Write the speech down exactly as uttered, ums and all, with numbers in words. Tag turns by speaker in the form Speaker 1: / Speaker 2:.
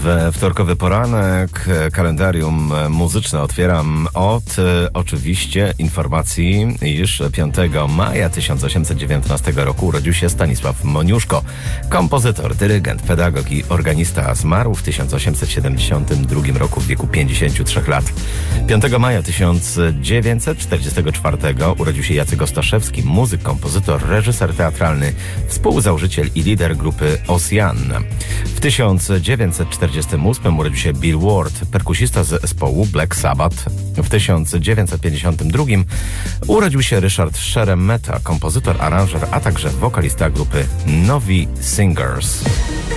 Speaker 1: We wtorkowy poranek kalendarium muzyczne otwieram od e, oczywiście informacji, iż piątego maja tysiąc osiemset dziewiętnastego roku urodził się Stanisław Moniuszko. Kompozytor, dyrygent, pedagog i organista zmarł w tysiąc osiemset siedemdziesiątym drugim roku w wieku pięćdziesięciu trzech lat. piątego maja tysiąc dziewięćset czterdziestego czwartego urodził się Jacek Ostaszewski, muzyk, kompozytor, reżyser teatralny, współzałożyciel i lider grupy Ocean. W tysiąc dziewięćset czterdziestym ósmym urodził się Bill Ward, perkusista z zespołu Black Sabbath. W tysiąc dziewięćset pięćdziesiątym drugim urodził się Ryszard Szeremeta, kompozytor, aranżer, a także wokalista grupy Novi Singers.